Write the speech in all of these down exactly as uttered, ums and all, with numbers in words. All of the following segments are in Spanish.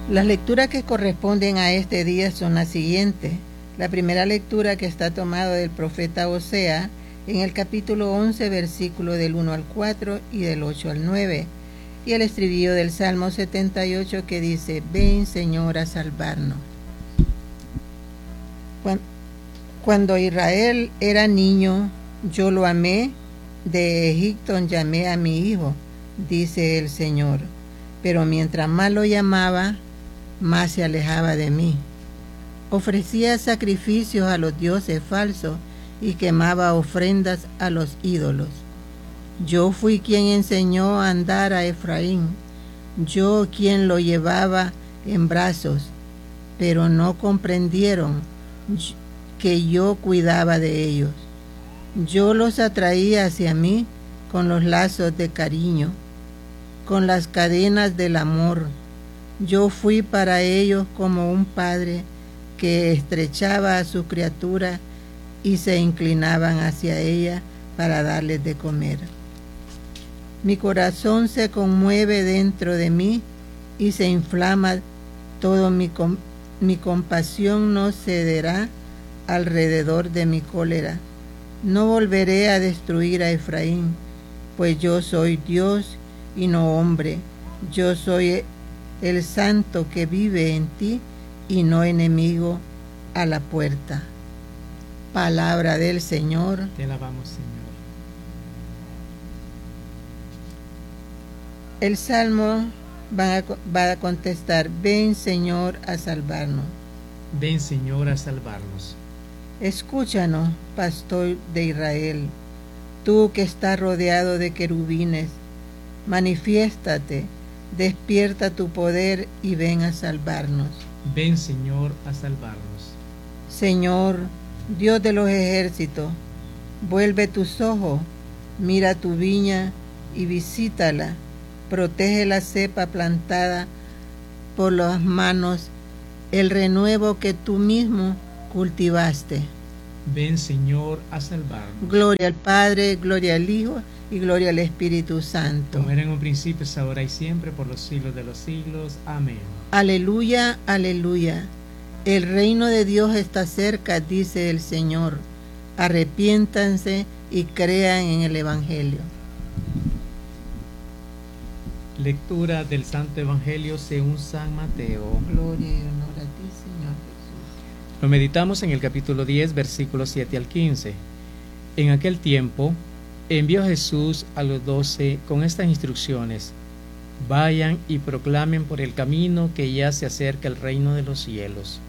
Las lecturas que corresponden a este día son las siguientes. La primera lectura, que está tomada del profeta Osea, en el capítulo once, versículo del uno al cuatro y del ocho al nueve, y el estribillo del Salmo setenta y ocho, que dice: ven, Señor, a salvarnos. Cuando Israel era niño, yo lo amé, de Egipto llamé a mi hijo, dice el Señor, pero mientras más lo llamaba, más se alejaba de mí. Ofrecía sacrificios a los dioses falsos y quemaba ofrendas a los ídolos. Yo fui quien enseñó a andar a Efraín, yo quien lo llevaba en brazos, pero no comprendieron que yo cuidaba de ellos. Yo los atraía hacia mí con los lazos de cariño, con las cadenas del amor. Yo fui para ellos como un padre que estrechaba a su criatura y se inclinaban hacia ella para darles de comer. Mi corazón se conmueve dentro de mí y se inflama todo. Mi, com mi compasión no cederá alrededor de mi cólera. No volveré a destruir a Efraín, pues yo soy Dios y no hombre. Yo soy el santo que vive en ti y no enemigo a la puerta. Palabra del Señor. Te alabamos, Señor. El Salmo va a, va a contestar: ven, Señor, a salvarnos. Ven, Señor, a salvarnos. Escúchanos, pastor de Israel, tú que estás rodeado de querubines, manifiéstate, despierta tu poder y ven a salvarnos. Ven, Señor, a salvarnos. Señor, Dios de los ejércitos, vuelve tus ojos, mira tu viña y visítala. Protege la cepa plantada por las manos, el renuevo que tú mismo cultivaste. Ven, Señor, a salvarnos. Gloria al Padre, gloria al Hijo y gloria al Espíritu Santo. Como era en un principio, es ahora y siempre, por los siglos de los siglos. Amén. Aleluya, aleluya. El reino de Dios está cerca, dice el Señor. Arrepiéntanse y crean en el Evangelio. Lectura del Santo Evangelio según San Mateo. Gloria y honor a ti, Señor Jesús. Lo meditamos en el capítulo diez, versículos siete al quince. En aquel tiempo envió Jesús a los doce con estas instrucciones: vayan y proclamen por el camino que ya se acerca el reino de los cielos.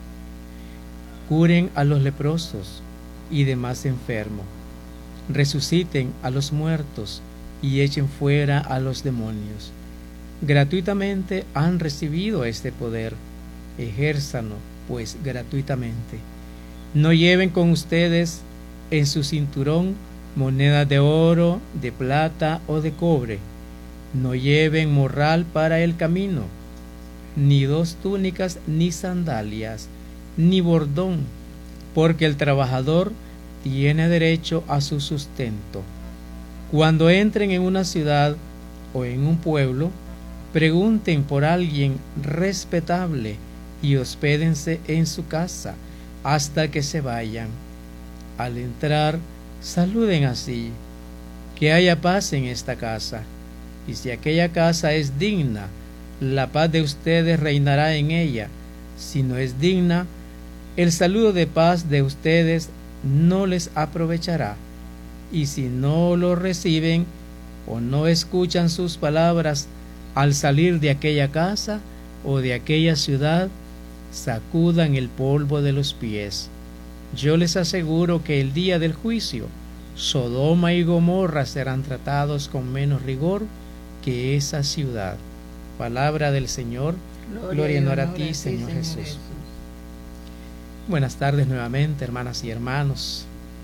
Curen a los leprosos y demás enfermos. Resuciten a los muertos y echen fuera a los demonios. Gratuitamente han recibido este poder, ejérzanlo pues gratuitamente. No lleven con ustedes en su cinturón monedas de oro, de plata o de cobre. No lleven morral para el camino, ni dos túnicas, ni sandalias, ni bordón, porque el trabajador tiene derecho a su sustento. Cuando entren en una ciudad o en un pueblo, pregunten por alguien respetable y hospédense en su casa hasta que se vayan. Al entrar, saluden así: que haya paz en esta casa. Y si aquella casa es digna, la paz de ustedes reinará en ella. Si no es digna, el saludo de paz de ustedes no les aprovechará. Y si no lo reciben o no escuchan sus palabras al salir de aquella casa o de aquella ciudad, sacudan el polvo de los pies. Yo les aseguro que el día del juicio, Sodoma y Gomorra serán tratados con menos rigor que esa ciudad. Palabra del Señor. Gloria, Gloria y honor a ti, Señor, Señor Jesús. Jesús. Buenas tardes nuevamente, hermanas y hermanos.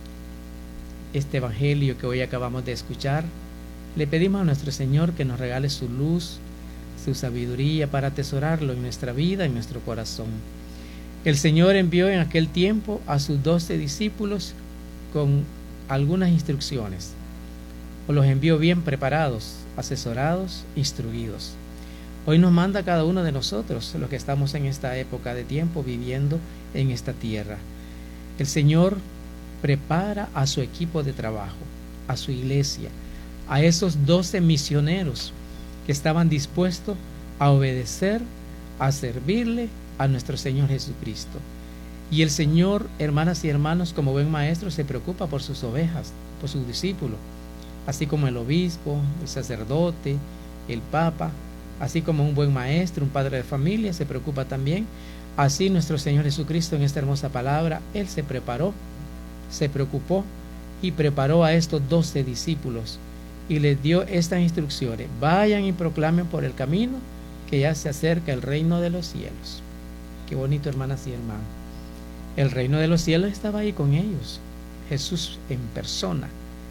Este evangelio que hoy acabamos de escuchar, le pedimos a nuestro Señor que nos regale su luz, su sabiduría para atesorarlo en nuestra vida, en nuestro corazón. El Señor envió en aquel tiempo a sus doce discípulos con algunas instrucciones, o los envió bien preparados, asesorados, instruidos. Hoy nos manda a cada uno de nosotros, los que estamos en esta época de tiempo viviendo en esta tierra. El Señor prepara a su equipo de trabajo, a su iglesia, a esos doce misioneros que estaban dispuestos a obedecer, a servirle a nuestro Señor Jesucristo. Y el Señor, hermanas y hermanos, como buen maestro, se preocupa por sus ovejas, por sus discípulos, así como el obispo, el sacerdote, el papa, así como un buen maestro, un padre de familia, se preocupa también. Así nuestro Señor Jesucristo, en esta hermosa palabra, Él se preparó, se preocupó y preparó a estos doce discípulos y les dio estas instrucciones: vayan y proclamen por el camino que ya se acerca el reino de los cielos. Qué bonito, hermanas y hermanos. El reino de los cielos estaba ahí con ellos, Jesús en persona,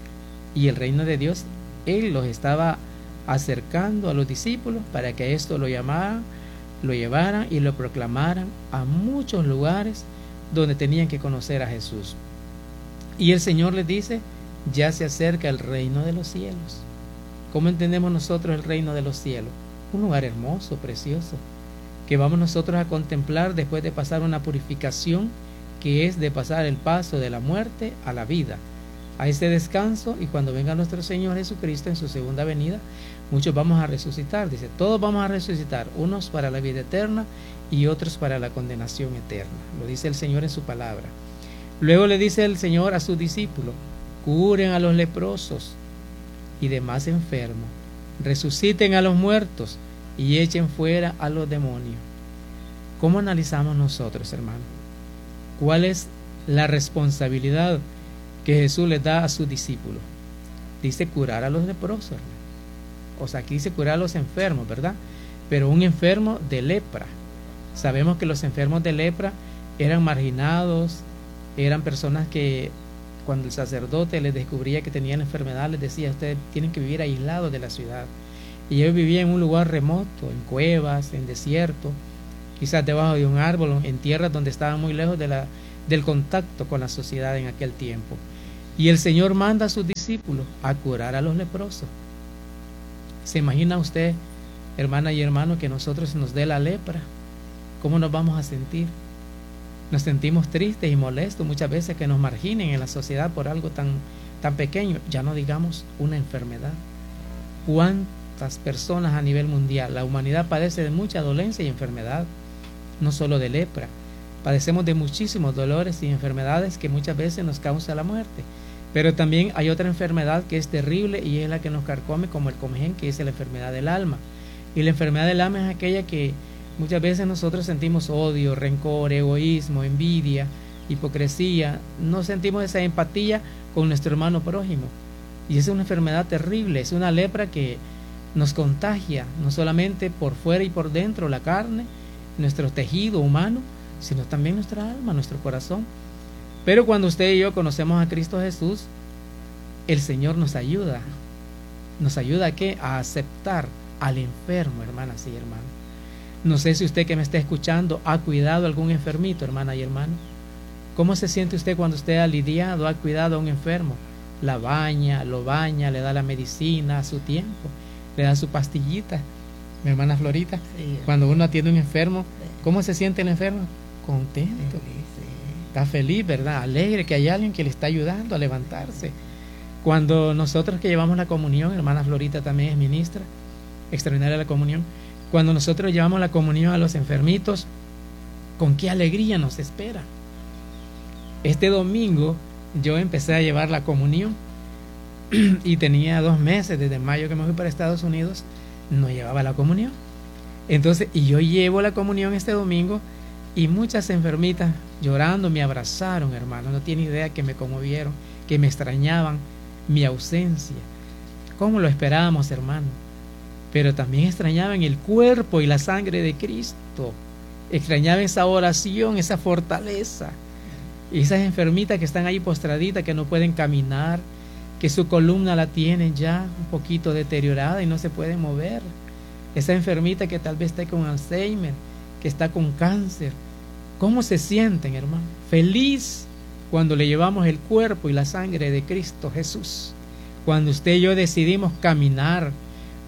y el reino de Dios, Él los estaba acercando a los discípulos para que esto lo llamaran, lo llevaran y lo proclamaran a muchos lugares donde tenían que conocer a Jesús. Y el Señor les dice: ya se acerca el reino de los cielos. ¿Cómo entendemos nosotros el reino de los cielos? Un lugar hermoso, precioso, que vamos nosotros a contemplar después de pasar una purificación, que es de pasar el paso de la muerte a la vida, a ese descanso. Y cuando venga nuestro Señor Jesucristo en su segunda venida, muchos vamos a resucitar. Dice, todos vamos a resucitar, unos para la vida eterna y otros para la condenación eterna. Lo dice el Señor en su palabra. Luego le dice el Señor a sus discípulos: curen a los leprosos y demás enfermos, resuciten a los muertos y echen fuera a los demonios. ¿Cómo analizamos nosotros, hermanos? ¿Cuál es la responsabilidad que Jesús les da a sus discípulos? Dice curar a los leprosos, hermano. O sea, aquí dice curar a los enfermos, ¿verdad? Pero un enfermo de lepra. Sabemos que los enfermos de lepra eran marginados, eran personas que cuando el sacerdote les descubría que tenían enfermedad, les decía: ustedes tienen que vivir aislados de la ciudad. Y ellos vivían en un lugar remoto, en cuevas, en desierto, quizás debajo de un árbol, en tierras donde estaban muy lejos de la, del contacto con la sociedad en aquel tiempo. Y el Señor manda a sus discípulos a curar a los leprosos. ¿Se imagina usted, hermana y hermano, que nosotros nos dé la lepra? ¿Cómo nos vamos a sentir? Nos sentimos tristes y molestos muchas veces que nos marginen en la sociedad por algo tan, tan pequeño, ya no digamos una enfermedad. ¿Cuántas personas a nivel mundial? La humanidad padece de mucha dolencia y enfermedad, no solo de lepra. Padecemos de muchísimos dolores y enfermedades que muchas veces nos causa la muerte. Pero también hay otra enfermedad que es terrible y es la que nos carcome, como el comején, que es la enfermedad del alma. Y la enfermedad del alma es aquella que muchas veces nosotros sentimos odio, rencor, egoísmo, envidia, hipocresía. No sentimos esa empatía con nuestro hermano prójimo. Y es una enfermedad terrible, es una lepra que nos contagia, no solamente por fuera y por dentro, la carne, nuestro tejido humano, sino también nuestra alma, nuestro corazón. Pero cuando usted y yo conocemos a Cristo Jesús, el Señor nos ayuda. ¿Nos ayuda a qué? A aceptar al enfermo, hermanas y hermanos. No sé si usted que me está escuchando ha cuidado a algún enfermito, hermana y hermano. ¿Cómo se siente usted cuando usted ha lidiado, ha cuidado a un enfermo? La baña, lo baña, le da la medicina a su tiempo, le da su pastillita. Mi hermana Florita, sí, cuando uno atiende a un enfermo, ¿cómo se siente el enfermo? Contento. Feliz, sí. Está feliz, ¿verdad? Alegre que hay alguien que le está ayudando a levantarse. Cuando nosotros que llevamos la comunión, hermana Florita también es ministra extraordinaria de la comunión, cuando nosotros llevamos la comunión a los enfermitos, ¿con qué alegría nos espera? Este domingo yo empecé a llevar la comunión y tenía dos meses, desde mayo que me fui para Estados Unidos, no llevaba la comunión. Entonces, y yo llevo la comunión este domingo y muchas enfermitas llorando me abrazaron, hermano. No tiene idea que me conmovieron, que me extrañaban mi ausencia. ¿Cómo lo esperábamos, hermano? Pero también extrañaban el cuerpo y la sangre de Cristo. Extrañaban esa oración, esa fortaleza. Y esas enfermitas que están ahí postraditas, que no pueden caminar, que su columna la tienen ya un poquito deteriorada y no se pueden mover. Esa enfermita que tal vez está con Alzheimer, que está con cáncer. ¿Cómo se sienten, hermano? Feliz cuando le llevamos el cuerpo y la sangre de Cristo Jesús. Cuando usted y yo decidimos caminar,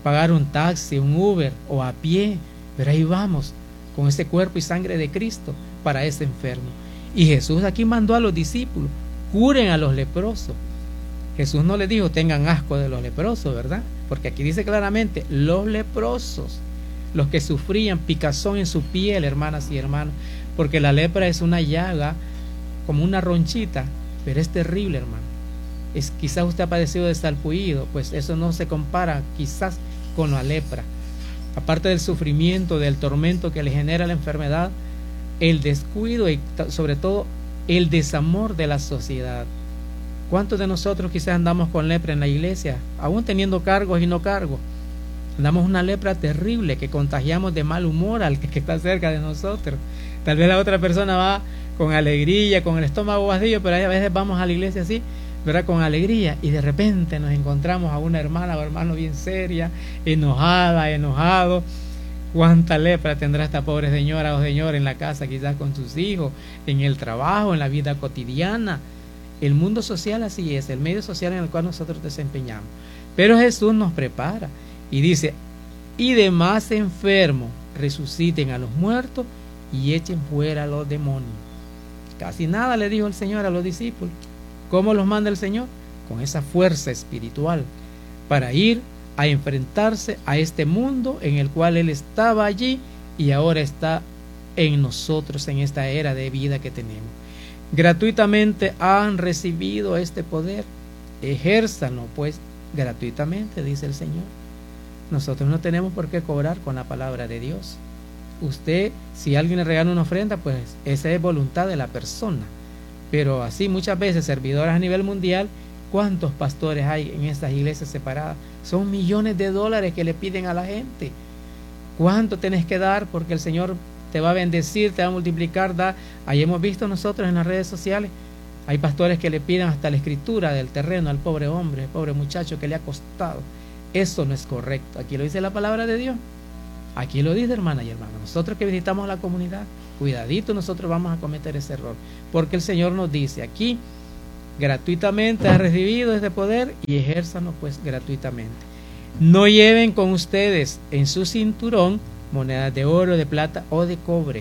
pagar un taxi, un Uber o a pie, pero ahí vamos con ese cuerpo y sangre de Cristo para ese enfermo. Y Jesús aquí mandó a los discípulos, curen a los leprosos. Jesús no les dijo tengan asco de los leprosos, ¿verdad? Porque aquí dice claramente los leprosos, los que sufrían picazón en su piel, hermanas y hermanos, porque la lepra es una llaga como una ronchita, pero es terrible, hermano. Es, quizás usted ha padecido de salpullido, pues eso no se compara quizás con la lepra. Aparte del sufrimiento, del tormento que le genera la enfermedad, el descuido y sobre todo el desamor de la sociedad. ¿Cuántos de nosotros quizás andamos con lepra en la iglesia, aún teniendo cargos y no cargos? Andamos una lepra terrible que contagiamos de mal humor al que, que está cerca de nosotros. Tal vez la otra persona va con alegría, con el estómago vacío, pero a veces vamos a la iglesia así, ¿verdad? Con alegría, y de repente nos encontramos a una hermana o hermano bien seria, enojada, enojado. ¿Cuánta lepra tendrá esta pobre señora o señor en la casa, quizás con sus hijos, en el trabajo, en la vida cotidiana? El mundo social así es, el medio social en el cual nosotros desempeñamos. Pero Jesús nos prepara y dice, y demás enfermos resuciten a los muertos y echen fuera a los demonios. Casi nada le dijo el Señor a los discípulos. ¿Cómo los manda el Señor? Con esa fuerza espiritual para ir a enfrentarse a este mundo en el cual Él estaba allí y ahora está en nosotros en esta era de vida que tenemos. Gratuitamente han recibido este poder, ejérzanlo pues gratuitamente, dice el Señor. Nosotros no tenemos por qué cobrar con la palabra de Dios. Usted, si alguien le regala una ofrenda, pues esa es voluntad de la persona. Pero así muchas veces servidoras a nivel mundial, ¿cuántos pastores hay en estas iglesias separadas? Son millones de dólares que le piden a la gente. ¿Cuánto tenés que dar? Porque el Señor te va a bendecir, te va a multiplicar. Da. Ahí hemos visto nosotros en las redes sociales, hay pastores que le piden hasta la escritura del terreno al pobre hombre, al pobre muchacho que le ha costado. Eso no es correcto. Aquí lo dice la palabra de Dios. Aquí lo dice, hermana y hermano. Nosotros que visitamos la comunidad, cuidadito, nosotros vamos a cometer ese error. Porque el Señor nos dice aquí, gratuitamente has recibido este poder y ejérzanlo pues gratuitamente. No lleven con ustedes en su cinturón monedas de oro, de plata o de cobre.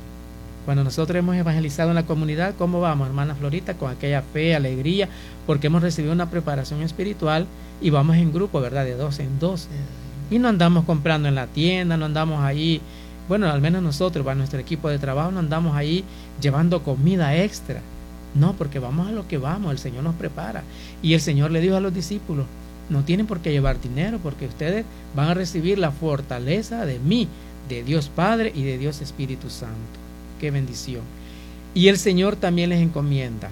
Cuando nosotros hemos evangelizado en la comunidad, ¿cómo vamos, hermana Florita? Con aquella fe, alegría, porque hemos recibido una preparación espiritual y vamos en grupo, ¿verdad? De dos en dos. Y no andamos comprando en la tienda, no andamos ahí, bueno, al menos nosotros, para nuestro equipo de trabajo, no andamos ahí llevando comida extra. No, porque vamos a lo que vamos, el Señor nos prepara. Y el Señor le dijo a los discípulos, no tienen por qué llevar dinero, porque ustedes van a recibir la fortaleza de mí, de Dios Padre y de Dios Espíritu Santo. Qué bendición. Y el Señor también les encomienda,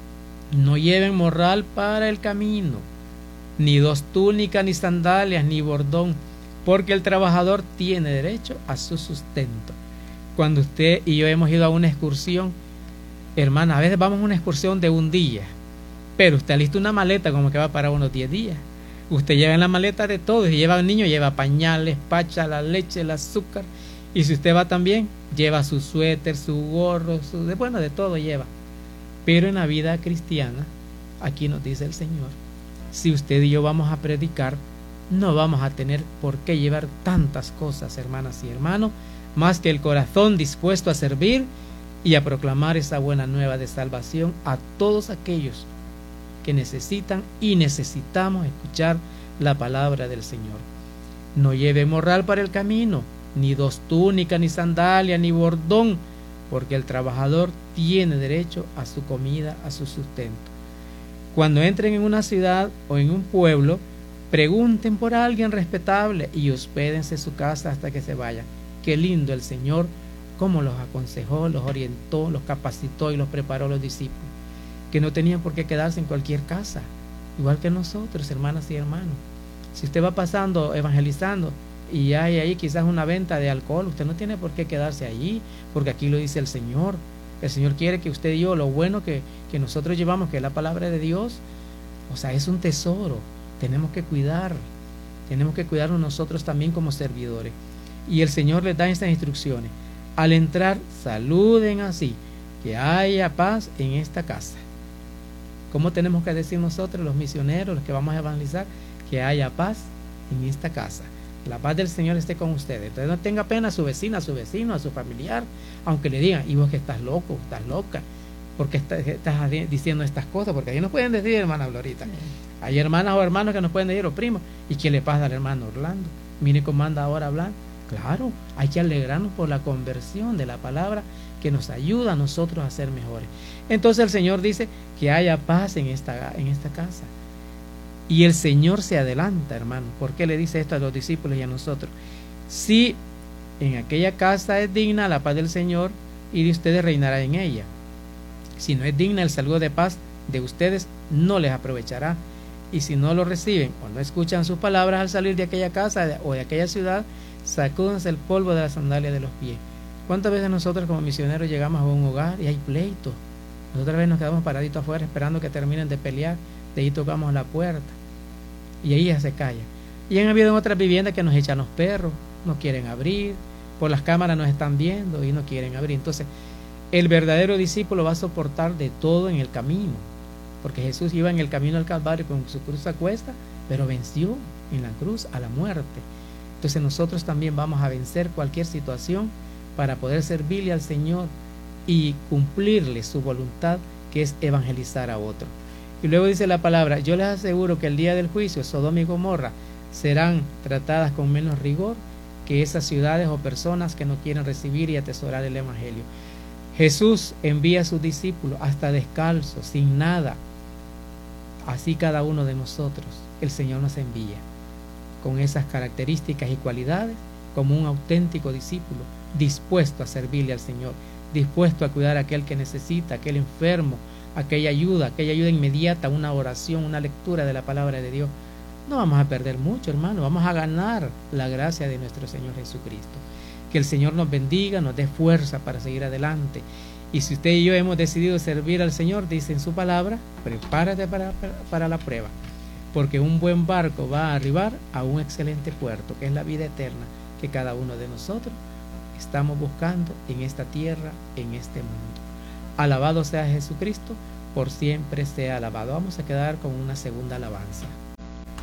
no lleven morral para el camino, ni dos túnicas, ni sandalias, ni bordón, porque el trabajador tiene derecho a su sustento. Cuando usted y yo hemos ido a una excursión, hermana, a veces vamos a una excursión de un día, pero usted alista una maleta como que va para unos diez días. Usted lleva en la maleta de todo, si lleva un niño, lleva pañales, pacha, la leche, el azúcar, y si usted va también, lleva su suéter, su gorro, su, bueno, de todo lleva. Pero en la vida cristiana, aquí nos dice el Señor, si usted y yo vamos a predicar, no vamos a tener por qué llevar tantas cosas, hermanas y hermanos, más que el corazón dispuesto a servir y a proclamar esa buena nueva de salvación a todos aquellos que necesitan y necesitamos escuchar la palabra del Señor. No lleve morral para el camino, ni dos túnicas, ni sandalia, ni bordón, porque el trabajador tiene derecho a su comida, a su sustento. Cuando entren en una ciudad o en un pueblo, pregunten por alguien respetable y hospédense en su casa hasta que se vayan. Qué lindo el Señor, cómo los aconsejó, los orientó, los capacitó y los preparó a los discípulos, que no tenían por qué quedarse en cualquier casa, igual que nosotros, hermanas y hermanos. Si usted va pasando, evangelizando, y hay ahí quizás una venta de alcohol, usted no tiene por qué quedarse allí, porque aquí lo dice el Señor. El Señor quiere que usted y yo, lo bueno que, que nosotros llevamos, que es la palabra de Dios, o sea, es un tesoro, tenemos que cuidar, tenemos que cuidarnos nosotros también como servidores. Y el Señor les da estas instrucciones. Al entrar, saluden así, que haya paz en esta casa. ¿Cómo tenemos que decir nosotros, los misioneros, los que vamos a evangelizar? Que haya paz en esta casa. La paz del Señor esté con ustedes. Entonces no tenga pena a su vecina, a su vecino, a su familiar, aunque le digan, y vos que estás loco, estás loca, porque estás, estás diciendo estas cosas, porque ahí nos pueden decir, hermana Glorita. Sí. Hay hermanas o hermanos que nos pueden decir, o primos, ¿y qué le pasa al hermano Orlando? Mire cómo anda ahora hablando. Claro, hay que alegrarnos por la conversión de la palabra que nos ayuda a nosotros a ser mejores. Entonces el Señor dice que haya paz en esta, en esta casa. Y el Señor se adelanta, hermano. ¿Por qué le dice esto a los discípulos y a nosotros? Si en aquella casa es digna la paz del Señor, y de ustedes reinará en ella. Si no es digna, el saludo de paz de ustedes no les aprovechará. Y si no lo reciben o no escuchan sus palabras al salir de aquella casa o de aquella ciudad, sacúdanse el polvo de las sandalias de los pies. ¿Cuántas veces nosotros como misioneros llegamos a un hogar y hay pleitos? Nosotras veces nos quedamos paraditos afuera esperando que terminen de pelear. De ahí tocamos la puerta y ahí ya se calla. Y han habido en otras viviendas que nos echan los perros, no quieren abrir, por las cámaras nos están viendo y no quieren abrir. Entonces el verdadero discípulo va a soportar de todo en el camino, porque Jesús iba en el camino al Calvario con su cruz a cuesta, pero venció en la cruz a la muerte. Entonces nosotros también vamos a vencer cualquier situación para poder servirle al Señor y cumplirle su voluntad, que es evangelizar a otro. Y luego dice la palabra, yo les aseguro que el día del juicio Sodoma y Gomorra serán tratadas con menos rigor que esas ciudades o personas que no quieren recibir y atesorar el evangelio. Jesús envía a sus discípulos hasta descalzos, sin nada. Así cada uno de nosotros, el Señor nos envía con esas características y cualidades como un auténtico discípulo, dispuesto a servirle al Señor, dispuesto a cuidar a aquel que necesita, aquel enfermo, aquella ayuda, aquella ayuda inmediata, una oración, una lectura de la palabra de Dios. No vamos a perder mucho, hermano, vamos a ganar la gracia de nuestro Señor Jesucristo. Que el Señor nos bendiga, nos dé fuerza para seguir adelante. Y si usted y yo hemos decidido servir al Señor, dice en su palabra, prepárate para, para, para la prueba, porque un buen barco va a arribar a un excelente puerto, que es la vida eterna que cada uno de nosotros estamos buscando en esta tierra, en este mundo. Alabado sea Jesucristo, por siempre sea alabado. Vamos a quedar con una segunda alabanza.